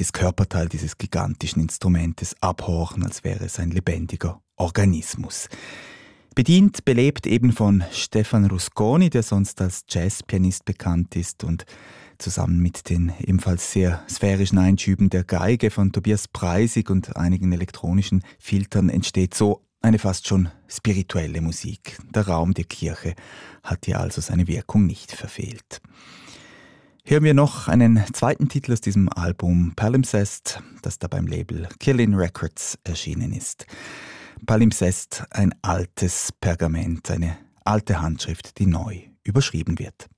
jedes Körperteil dieses gigantischen Instrumentes abhorchen, als wäre es ein lebendiger Organismus. Bedient, belebt eben von Stefan Rusconi, der sonst als Jazzpianist bekannt ist, und zusammen mit den ebenfalls sehr sphärischen Einschüben der Geige von Tobias Preisig und einigen elektronischen Filtern entsteht so eine fast schon spirituelle Musik. Der Raum der Kirche hat hier also seine Wirkung nicht verfehlt. Hören wir noch einen zweiten Titel aus diesem Album, Palimpsest, das da beim Label Killin Records erschienen ist. Palimpsest, ein altes Pergament, eine alte Handschrift, die neu überschrieben wird.